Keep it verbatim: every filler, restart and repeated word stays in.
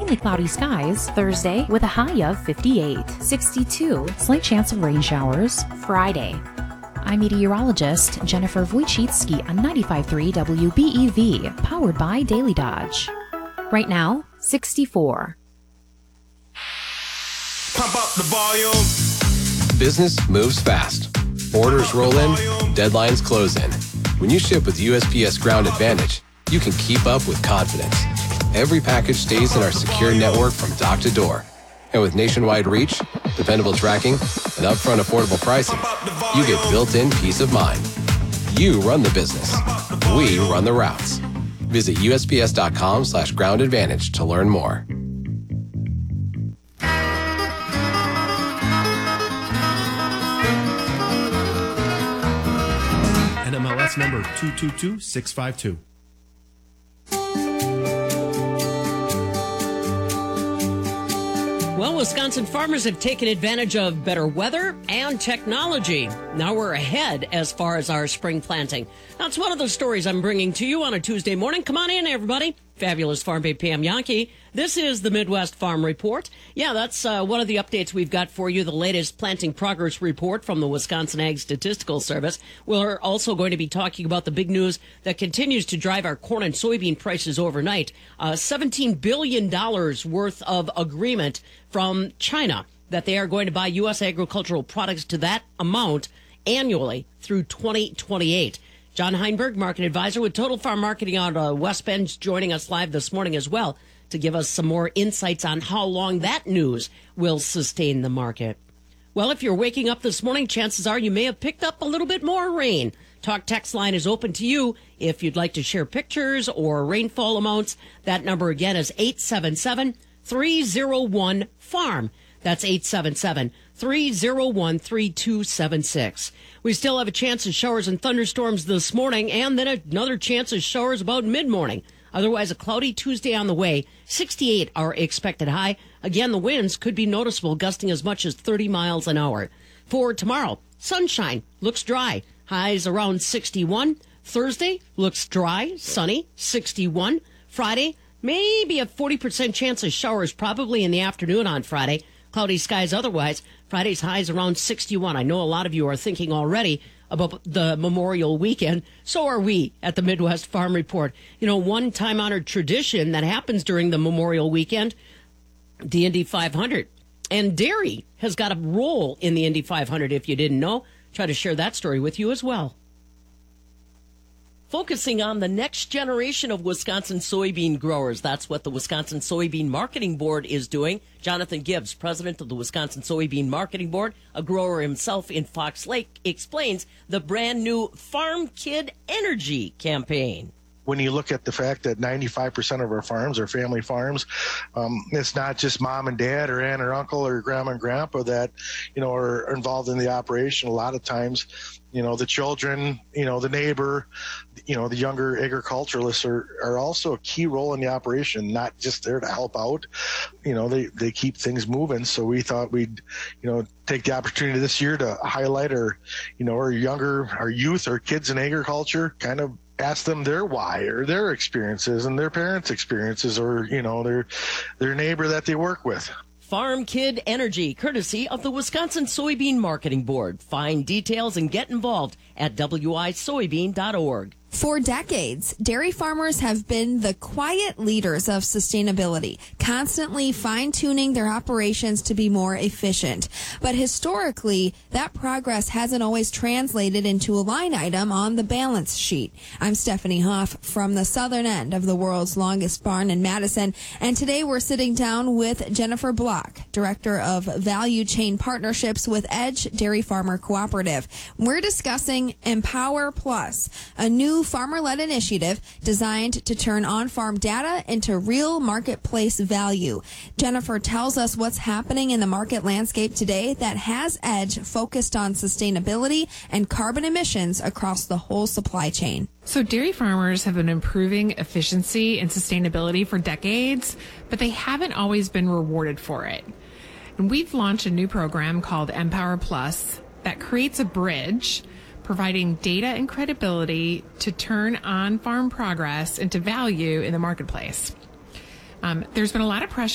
Mainly cloudy skies Thursday with a high of fifty-eight. sixty-two, slight chance of rain showers Friday. I'm meteorologist Jennifer Wojcicki on ninety-five point three W B E V, powered by Daily Dodge. Right now, sixty-four. Pump up the volume. Business moves fast. Orders roll in, deadlines close in. When you ship with U S P S Ground Advantage, you can keep up with confidence. Every package stays in our secure network from dock to door. And with nationwide reach, dependable tracking, and upfront affordable pricing, you get built-in peace of mind. You run the business. We run the routes. Visit U S P S dot com slash ground advantage to learn more. N M L S number two two two six five two. Well, Wisconsin farmers have taken advantage of better weather and technology. Now we're ahead as far as our spring planting. That's one of the stories I'm bringing to you on a Tuesday morning. Come on in, everybody. Fabulous Farm Babe Pam Yankee. This is the Midwest Farm Report. Yeah, that's uh, one of the updates we've got for you, the latest planting progress report from the Wisconsin Ag Statistical Service. We're also going to be talking about the big news that continues to drive our corn and soybean prices overnight. Uh, seventeen billion dollars worth of agreement from China that they are going to buy U S agricultural products to that amount annually through twenty twenty-eight. John Heinberg, market advisor with Total Farm Marketing out of West Bend, joining us live this morning as well to give us some more insights on how long that news will sustain the market. Well, if you're waking up this morning, chances are you may have picked up a little bit more rain. Talk text line is open to you if you'd like to share pictures or rainfall amounts. That number again is eight seven seven, three oh one, farm. That's eight seven seven, three oh one, three two seven six. We still have a chance of showers and thunderstorms this morning, and then another chance of showers about mid-morning. Otherwise, a cloudy Tuesday on the way. sixty-eight our expected high. Again, the winds could be noticeable, gusting as much as thirty miles an hour. For tomorrow, sunshine, looks dry. Highs around sixty-one. Thursday looks dry, sunny, sixty-one. Friday, maybe a forty percent chance of showers, probably in the afternoon on Friday. Cloudy skies otherwise. Friday's highs around sixty-one. I know a lot of you are thinking already about the Memorial Weekend. So are we at the Midwest Farm Report. You know, one time-honored tradition that happens during the Memorial Weekend, the Indy five hundred. And dairy has got a role in the Indy five hundred, if you didn't know. Try to share that story with you as well. Focusing on the next generation of Wisconsin soybean growers. That's what the Wisconsin Soybean Marketing Board is doing. Jonathan Gibbs, president of the Wisconsin Soybean Marketing Board, a grower himself in Fox Lake, explains the brand new Farm Kid Energy campaign. When you look at the fact that ninety-five percent of our farms are family farms, um, it's not just mom and dad or aunt or uncle or grandma and grandpa that, you know, are involved in the operation. A lot of times, you know, the children, you know, the neighbor, you know, the younger agriculturalists are, are also a key role in the operation, not just there to help out. You know, they, they keep things moving. So we thought we'd, you know, take the opportunity this year to highlight our, you know, our younger, our youth, our kids in agriculture, kind of ask them their why or their experiences and their parents' experiences or, you know, their their neighbor that they work with. Farm Kid Energy, courtesy of the Wisconsin Soybean Marketing Board. Find details and get involved at w i soybean dot org. For decades, dairy farmers have been the quiet leaders of sustainability, constantly fine-tuning their operations to be more efficient. But historically, that progress hasn't always translated into a line item on the balance sheet. I'm Stephanie Hoff from the southern end of the world's longest barn in Madison, and today we're sitting down with Jennifer Block, Director of Value Chain Partnerships with Edge Dairy Farmer Cooperative. We're discussing Empower Plus, a new farmer-led initiative designed to turn on-farm data into real marketplace value. Jennifer tells us what's happening in the market landscape today that has Edge focused on sustainability and carbon emissions across the whole supply chain. So dairy farmers have been improving efficiency and sustainability for decades, but they haven't always been rewarded for it. And we've launched a new program called Empower Plus that creates a bridge providing data and credibility to turn on-farm progress into value in the marketplace. Um, there's been a lot of pressure